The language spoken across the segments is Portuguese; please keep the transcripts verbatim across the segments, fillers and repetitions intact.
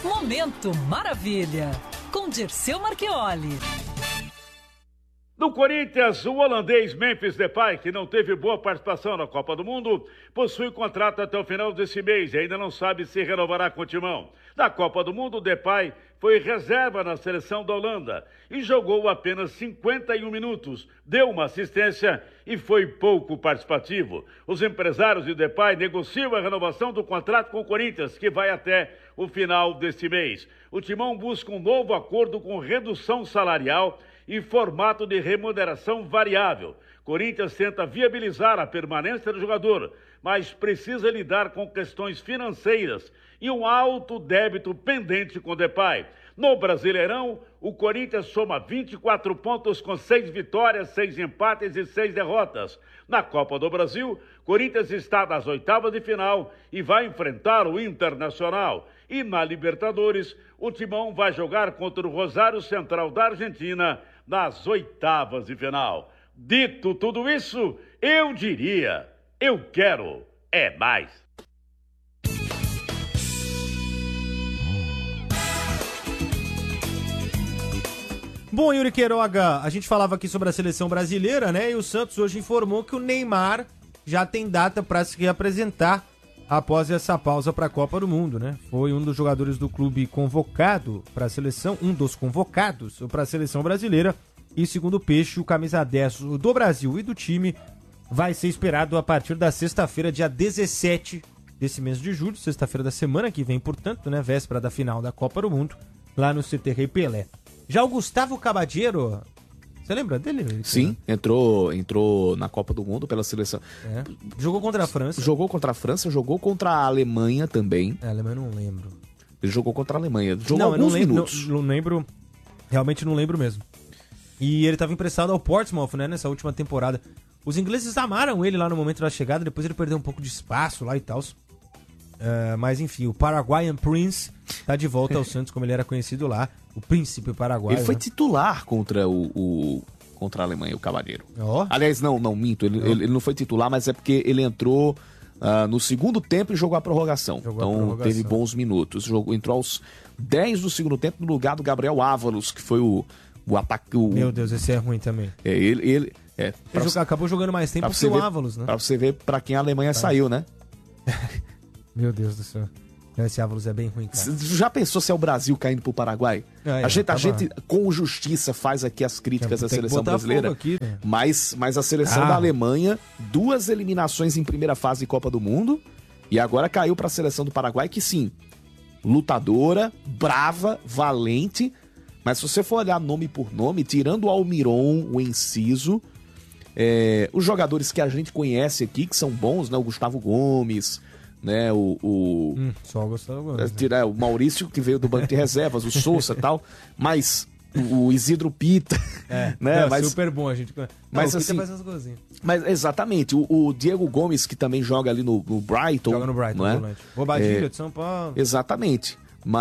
Momento Maravilha, com Dirceu Marchioli. No Corinthians, o holandês Memphis Depay, que não teve boa participação na Copa do Mundo, possui contrato até o final desse mês e ainda não sabe se renovará com o timão. Na Copa do Mundo, Depay foi reserva na seleção da Holanda e jogou apenas cinquenta e um minutos, deu uma assistência e foi pouco participativo. Os empresários de Depay negociam a renovação do contrato com o Corinthians, que vai até o final deste mês. O timão busca um novo acordo com redução salarial e formato de remuneração variável. Corinthians tenta viabilizar a permanência do jogador, mas precisa lidar com questões financeiras e um alto débito pendente com o Depay. No Brasileirão, o Corinthians soma vinte e quatro pontos com seis vitórias, seis empates e seis derrotas. Na Copa do Brasil, Corinthians está nas oitavas de final e vai enfrentar o Internacional. E na Libertadores, o Timão vai jogar contra o Rosário Central da Argentina nas oitavas de final. Dito tudo isso, eu diria, eu quero é mais. Bom, Yuri Queiroga, a gente falava aqui sobre a seleção brasileira, né? E o Santos hoje informou que o Neymar já tem data para se reapresentar após essa pausa para a Copa do Mundo, né? Foi um dos jogadores do clube convocado para a seleção, um dos convocados para a seleção brasileira. E segundo o Peixe, o camisa dez do Brasil e do time vai ser esperado a partir da sexta-feira, dia dezessete desse mês de julho, sexta-feira da semana que vem, portanto, né? Véspera da final da Copa do Mundo, lá no C T Rei Pelé. Já o Gustavo Cabadeiro, você lembra dele? Sim, entrou, entrou na Copa do Mundo pela seleção. É. Jogou contra a França. Jogou contra a França, jogou contra a Alemanha também. É, a Alemanha eu não lembro. Ele jogou contra a Alemanha. Jogou não, alguns eu não lembro, minutos. Não, não lembro, realmente não lembro mesmo. E ele estava emprestado ao Portsmouth, né, nessa última temporada. Os ingleses amaram ele lá no momento da chegada, depois ele perdeu um pouco de espaço lá e tal. Uh, mas enfim, o Paraguayan Prince tá de volta ao Santos, como ele era conhecido lá, o príncipe paraguaio. Ele foi né? titular contra o, o contra a Alemanha, o Cabadeiro. Oh. Aliás, não, não minto, ele, Oh. ele, ele não foi titular, mas é porque ele entrou uh, no segundo tempo e jogou a prorrogação. Jogou então a prorrogação. Teve bons minutos. Jogou, entrou aos dez do segundo tempo no lugar do Gabriel Ávalos, que foi o, o ataque. O, Meu Deus, esse é ruim também. É, ele. ele é, ele joga, acabou jogando mais tempo que o Ávalos, né? Pra você ver pra quem a Alemanha tá. saiu, né? Meu Deus do céu. Esse Ávalos é bem ruim, cara. Já pensou se é o Brasil caindo pro Paraguai? É, a gente, tá a gente com justiça, faz aqui as críticas à seleção brasileira, aqui, né? mas, mas a seleção ah. da Alemanha, duas eliminações em primeira fase de Copa do Mundo, e agora caiu pra seleção do Paraguai, que sim, lutadora, brava, valente, mas se você for olhar nome por nome, tirando o Almiron, o Enciso, é, os jogadores que a gente conhece aqui, que são bons, né? O Gustavo Gomes, né, o, o, hum, só o Gustavo Gomes, é, né? O Maurício, que veio do banco de reservas, o Sousa e tal, mas o, o Isidro Pita, é, né, é mas, super bom a gente, não, mas o assim, faz umas coisinhas. Mas exatamente, o, o Diego Gomes, que também joga ali no, no Brighton, joga no Brighton, não é? Bobadilha é, de São Paulo, exatamente,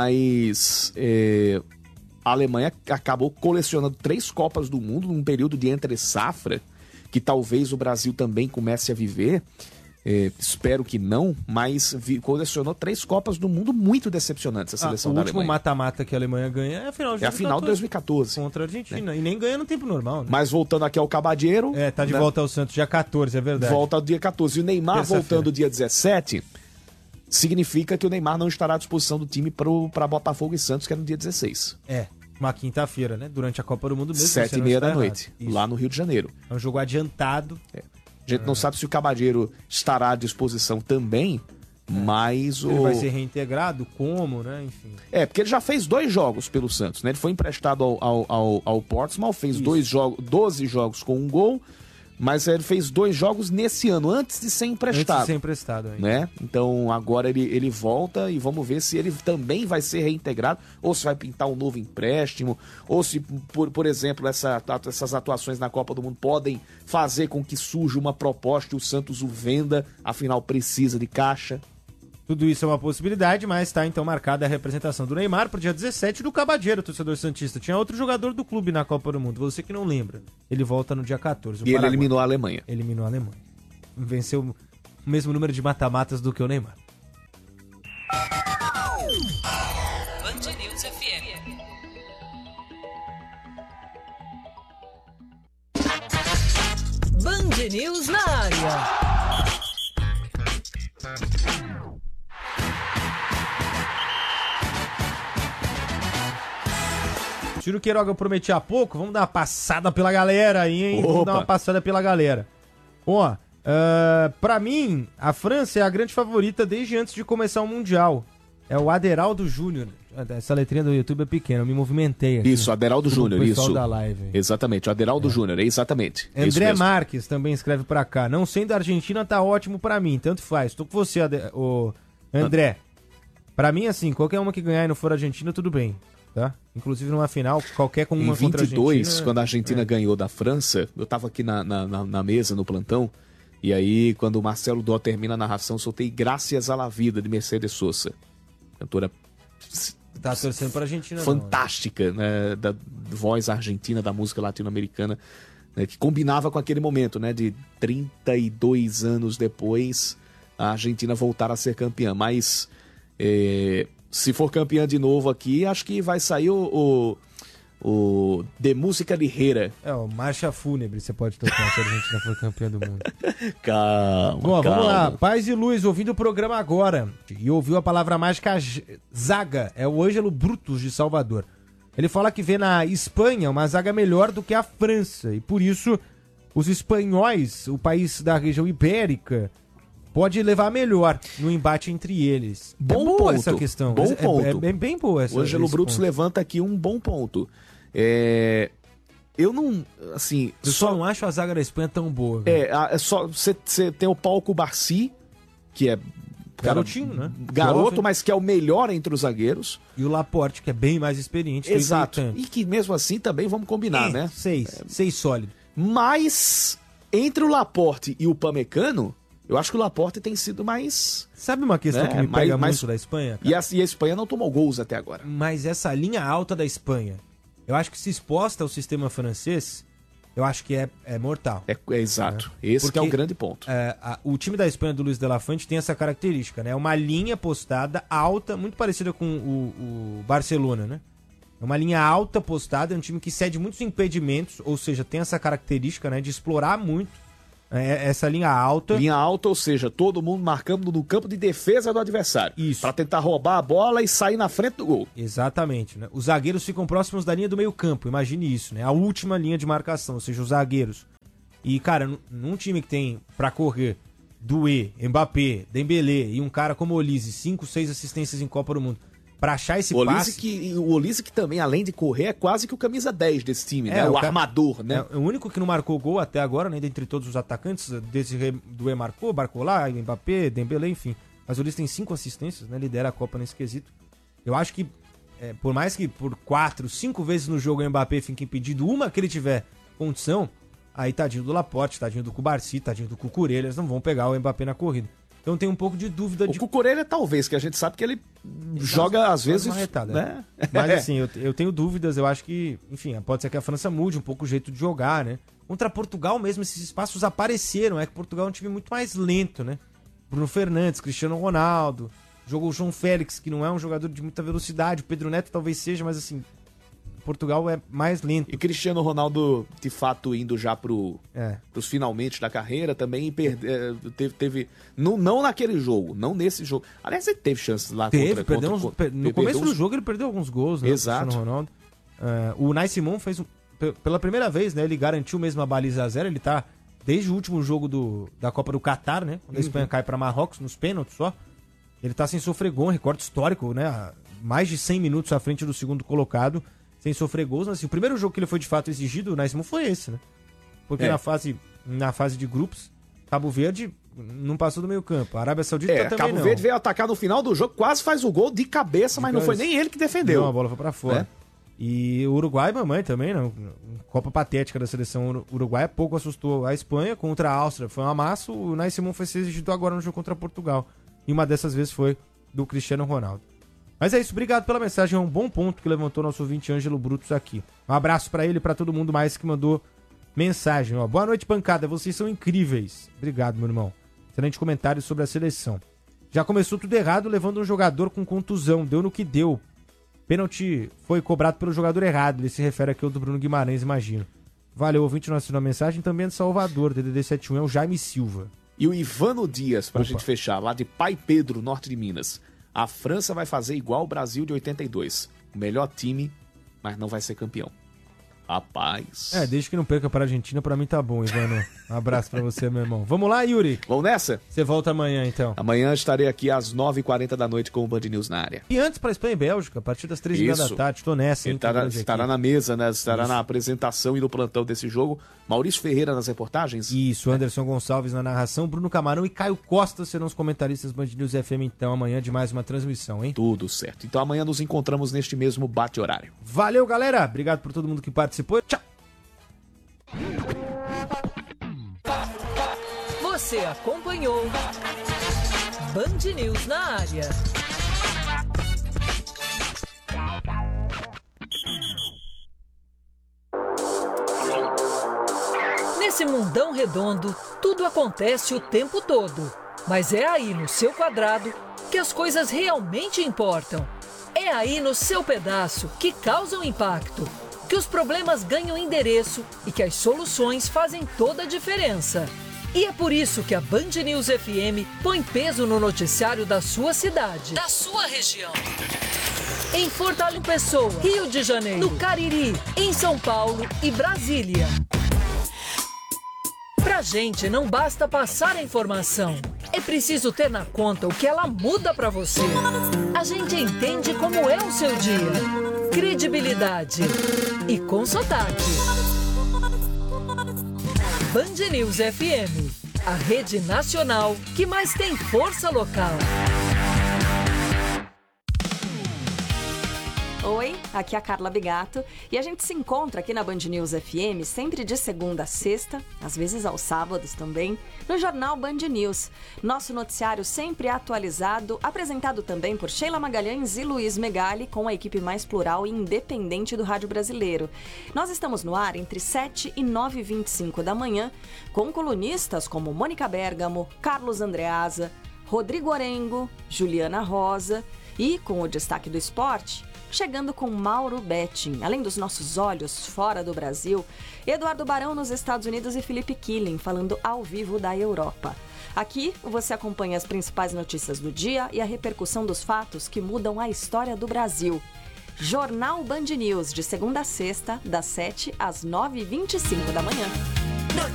mas é, a Alemanha acabou colecionando três Copas do Mundo num período de entre safra, que talvez o Brasil também comece a viver. É, espero que não, mas vi, colecionou três Copas do Mundo muito decepcionantes a seleção ah, da Alemanha. O último mata-mata que a Alemanha ganha é a final de é a final de dois mil e quatorze. Contra a Argentina. Né? E nem ganha no tempo normal. Né? Mas voltando aqui ao Cabadeiro... É, tá de né? volta ao Santos dia quatorze, é verdade. Volta ao dia quatorze. E o Neymar voltando dia dezessete, significa que o Neymar não estará à disposição do time para Botafogo e Santos, que é no dia dezesseis. É, uma quinta-feira, né? Durante a Copa do Mundo mesmo. Sete e meia da noite, lá no Rio de Janeiro. É um jogo adiantado. É. A gente não sabe se o Cabadeiro estará à disposição também, é. mas o... Ele vai ser reintegrado? Como, né? Enfim. É, porque ele já fez dois jogos pelo Santos, né? Ele foi emprestado ao, ao, ao, ao Portsmouth, fez dois jogos, doze jogos com um gol, mas ele fez dois jogos nesse ano, antes de ser emprestado. Antes de ser emprestado ainda. Né? Então agora ele, ele volta e vamos ver se ele também vai ser reintegrado, ou se vai pintar um novo empréstimo, ou se, por, por exemplo, essa, essas atuações na Copa do Mundo podem fazer com que surja uma proposta e o Santos o venda, afinal precisa de caixa. Tudo isso é uma possibilidade, mas está então marcada a representação do Neymar para o dia dezessete do Cabadeiro, torcedor santista. Tinha outro jogador do clube na Copa do Mundo, você que não lembra. Ele volta no dia quatorze. E Paraguai. Ele eliminou a Alemanha. Eliminou a Alemanha. Venceu o mesmo número de mata-matas do que o Neymar. Band News F M. Band News na área. Ciro Queiroga, eu prometi há pouco, vamos dar uma passada pela galera aí, hein? Opa. Vamos dar uma passada pela galera. Ó, uh, pra mim, a França é a grande favorita desde antes de começar o Mundial. É o Aderaldo Júnior. Essa letrinha do YouTube é pequena, eu me movimentei aqui. Isso, Aderaldo Júnior, isso. Da live. Exatamente, o Aderaldo é. Júnior, exatamente. André Marques também escreve pra cá. Não sendo a Argentina, tá ótimo pra mim, tanto faz. Tô com você, Ade... o André. Pra mim, assim, qualquer uma que ganhar e não for Argentina, tudo bem. Tá? Inclusive numa final, qualquer com uma contra a Argentina... Em vinte e dois, quando a Argentina é. ganhou da França, eu tava aqui na, na, na mesa, no plantão, e aí, quando o Marcelo Dó termina a narração, soltei Graças à la Vida, de Mercedes Sosa. Cantora... Tá torcendo pra Argentina. Fantástica, não, né? Da voz argentina, da música latino-americana, né? Que combinava com aquele momento, né? De trinta e dois anos depois, a Argentina voltar a ser campeã. Mas... É... se for campeã de novo aqui, acho que vai sair o, o, o De Música Ligeira. É, o Marcha Fúnebre, você pode tocar se a Argentina for campeã do mundo. Calma, Bom, calma. Vamos lá. Paz e Luz, ouvindo o programa agora. E ouviu a palavra mágica zaga. É o Ângelo Brutus, de Salvador. Ele fala que vê na Espanha uma zaga melhor do que a França. E por isso, os espanhóis, o país da região ibérica... pode levar melhor no embate entre eles. Bom é boa ponto. essa questão. Bom é, ponto. É, é bem, bem boa essa. O Ângelo Brutus levanta aqui um bom ponto. É... Eu não, assim... Eu só, só não acho a zaga da Espanha tão boa. Viu? É, é só... Você tem o Paulo Barci, que é... Garotinho, cara, né? Garoto, Jovem. mas que é o melhor entre os zagueiros. E o Laporte, que é bem mais experiente. Exato. E que mesmo assim também, vamos combinar, é, né? Seis. É... Seis sólido. Mas, entre o Laporte e o Pamecano... eu acho que o Laporte tem sido mais... Sabe uma questão né? que me pega mais, muito mais... da Espanha? E a, e a Espanha não tomou gols até agora. Mas essa linha alta da Espanha, eu acho que se exposta ao sistema francês, eu acho que é, é mortal. É, é exato. Né? Esse Porque, que é o grande ponto. É, a, o time da Espanha do Luis de la Fuente tem essa característica, né? Uma linha postada alta, muito parecida com o, o Barcelona, né? É uma linha alta postada, é um time que cede muitos impedimentos, ou seja, tem essa característica, né, de explorar muito É essa linha alta. Linha alta, ou seja, todo mundo marcando no campo de defesa do adversário. Isso. Pra tentar roubar a bola e sair na frente do gol. Exatamente, né? Os zagueiros ficam próximos da linha do meio campo, imagine isso, né? A última linha de marcação, ou seja, os zagueiros. E, cara, num time que tem pra correr Doué, Mbappé, Dembélé e um cara como o Olise, cinco, seis assistências em Copa do Mundo, pra achar esse o passe... Que, o Olise que também, além de correr, é quase que o camisa dez desse time, é, né? O, o armador, né? É o único que não marcou gol até agora, né? Dentre todos os atacantes, desse Doué marcou, Barcola, Mbappé, Dembélé, enfim. Mas o Olise tem cinco assistências, né? Lidera a Copa nesse quesito. Eu acho que, é, por mais que por quatro, cinco vezes no jogo o Mbappé fique impedido, uma que ele tiver condição, aí tadinho do Laporte, tadinho do Cubarci, tadinho do Cucurella, eles não vão pegar o Mbappé na corrida. Então tem um pouco de dúvida o de... O Cucurella talvez, que a gente sabe que ele, ele joga faz, às vezes... Retada, né? Mas assim, eu, eu tenho dúvidas, eu acho que, enfim, pode ser que a França mude um pouco o jeito de jogar, né? Contra Portugal mesmo, esses espaços apareceram, é que Portugal é um time muito mais lento, né? Bruno Fernandes, Cristiano Ronaldo, jogou o João Félix, que não é um jogador de muita velocidade, o Pedro Neto talvez seja, mas assim... Portugal é mais lento. E Cristiano Ronaldo, de fato, indo já pro, é. pros finalmente da carreira, também perde, é, teve... teve não, não naquele jogo, não nesse jogo. Aliás, ele teve chances lá teve, contra... Perdeu contra, uns, per, no começo uns... do jogo ele perdeu alguns gols, né? Exato. O Cristiano Ronaldo. Uh, o Unai Simon fez... Um, pela primeira vez, né? Ele garantiu mesmo a baliza a zero. Ele tá desde o último jogo do, da Copa do Catar, né? Quando a Espanha uhum. cai pra Marrocos, nos pênaltis só. Ele tá sem sofrer gol, um recorde histórico, né? Mais de cem minutos à frente do segundo colocado. Sem sofrer gols, mas assim, o primeiro jogo que ele foi de fato exigido, o Unai Simon, foi esse, né? Porque é. na, fase, na fase de grupos, Cabo Verde não passou do meio campo. A Arábia Saudita é, também Cabo não. Verde veio atacar no final do jogo, quase faz o gol de cabeça, de mas cabeça. Não foi nem ele que defendeu. Não, a bola foi pra fora. É. E o Uruguai, mamãe também, não. Copa patética da seleção uruguaia, pouco assustou a Espanha. Contra a Áustria foi um amasso. O Unai Simon foi ser exigido agora no jogo contra Portugal. E uma dessas vezes foi do Cristiano Ronaldo. Mas é isso, obrigado pela mensagem, é um bom ponto que levantou nosso ouvinte Ângelo Brutus aqui. Um abraço pra ele e pra todo mundo mais que mandou mensagem. Ó, boa noite, bancada, vocês são incríveis. Obrigado, meu irmão. Excelente comentário sobre a seleção. Já começou tudo errado, levando um jogador com contusão, deu no que deu. Pênalti foi cobrado pelo jogador errado. Ele se refere aqui ao do Bruno Guimarães, imagino. Valeu, ouvinte, nós assinou a mensagem. Também é de Salvador, D D D setenta e um, é o Jaime Silva. E o Ivano Dias, pra Opa. gente fechar, lá de Pai Pedro, norte de Minas. A França vai fazer igual o Brasil de oitenta e dois. O melhor time, mas não vai ser campeão. Rapaz. É, desde que não perca para a Argentina, pra mim tá bom, Ivano. Um abraço pra você, meu irmão. Vamos lá, Yuri. Vamos nessa? Você volta amanhã, então. Amanhã estarei aqui às nove e quarenta da noite com o Band News na área. E antes pra Espanha e Bélgica, a partir das três e meia da tarde. Tô nessa, hein? Ele estará, estará na mesa, né? Estará Isso. na apresentação e no plantão desse jogo. Maurício Ferreira nas reportagens. Isso, Anderson Gonçalves na narração, Bruno Camarão e Caio Costa serão os comentaristas Band News F M, então, amanhã de mais uma transmissão, hein? Tudo certo. Então amanhã nos encontramos neste mesmo bate-horário. Valeu, galera. Obrigado por todo mundo que participou. Tchau. Você acompanhou Band News na área. Nesse mundão redondo, tudo acontece o tempo todo. Mas é aí no seu quadrado que as coisas realmente importam. É aí no seu pedaço que causam impacto, que os problemas ganham endereço e que as soluções fazem toda a diferença. E é por isso que a Band News F M põe peso no noticiário da sua cidade, da sua região. Em Fortaleza, Pessoa, Rio de Janeiro, no Cariri, em São Paulo e Brasília. Pra gente não basta passar a informação, é preciso ter na conta o que ela muda pra você. A gente entende como é o seu dia. Credibilidade e com sotaque. Band News F M, a rede nacional que mais tem força local. Oi, aqui é a Carla Bigato e a gente se encontra aqui na Band News F M sempre de segunda a sexta, às vezes aos sábados também, no Jornal Band News. Nosso noticiário sempre atualizado, apresentado também por Sheila Magalhães e Luiz Megali, com a equipe mais plural e independente do rádio brasileiro. Nós estamos no ar entre sete e nove e vinte e cinco da manhã, com colunistas como Mônica Bergamo, Carlos Andreasa, Rodrigo Orengo, Juliana Rosa e, com o destaque do esporte, chegando com Mauro Betting, além dos nossos olhos fora do Brasil, Eduardo Barão nos Estados Unidos e Felipe Killing falando ao vivo da Europa. Aqui você acompanha as principais notícias do dia e a repercussão dos fatos que mudam a história do Brasil. Jornal Band News, de segunda a sexta, das sete às nove e vinte e cinco da manhã.